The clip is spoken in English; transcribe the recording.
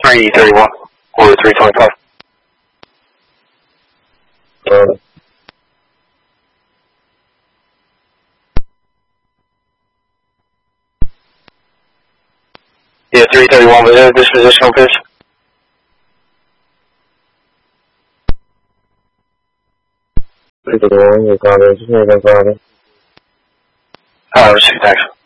331 or 325. Yeah, 331 was a dispositional pitch. Alright, thanks.